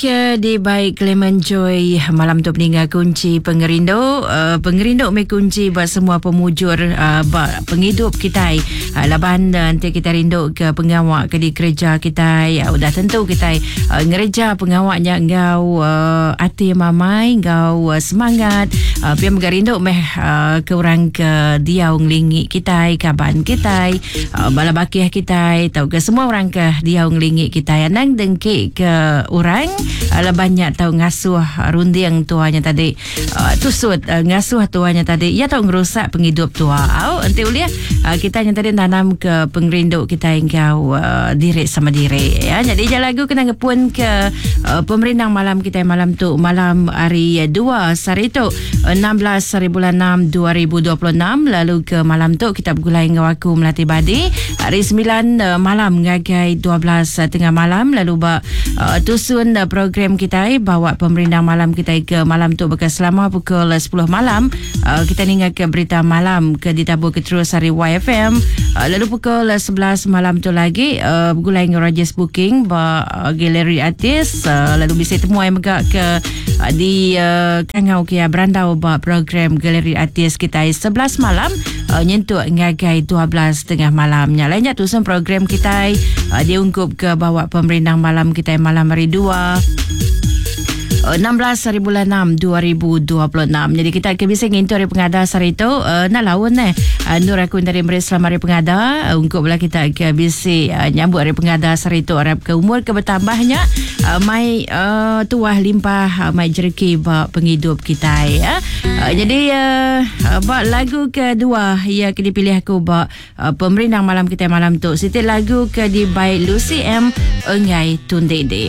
ke di baik Clement Joy malam tu peninggal kunci pengerinduk me kunci buat semua pemujur penghidup kita laban nanti kita rinduk ke pengawak ke di kerja kita udah tentu kita ngereja pengawaknya engkau hati mamai engkau semangat biar mengerinduk meh ke orang ke diaung lingi kita kaban kita bala bakih kita tahu ke semua orang ke diaung lingi kita nang dengki ke orang ala banyak tahu ngasuh runding tuanya tadi tusut ngasuh tuanya tadi ia tahu ngerusak penghidup tua nanti uliah kita yang tadi tanam ke pengerinduk kita engkau diri sama diri ya. Jadi je lagu kena ngepun ke pemerintah malam kita malam tu malam hari 2 Sarito 16 hari bulan 6 2026 lalu ke malam tu kita bergulai dengan aku Melati Badi hari 9 malam ngagai 12 tengah malam lalu tusun program kita bawa pemerintah malam kita ke malam tu bekas selama pukul 10 malam kita ningat ke berita malam ke ditabur ke terus hari YFM lalu pukul 11 malam tu lagi bergulai dengan Rogers Booking galeri artis lalu bisa temu yang megak ke di Kangau Kia Brandau program galeri artis kita 11 malam nyentuk ngagai 12 tengah malamnya lainnya tusun program kita diungkup ke bawa pemerintah malam kita malam hari 16 hari bulan 6 2026. Jadi kita akan bisa ngintu hari pengada hari itu nak lawan Nur aku dari Meris selama hari pengada ungkup lah kita akan bisa nyambut hari pengada hari itu harap ke umur ke bertambahnya mai tuah limpah mai jerki penghidup kita ya. Jadi lagu kedua yang dipilih aku pemerintah malam kita malam tu. Siti lagu ke di baik Lucy M Engai Tundede.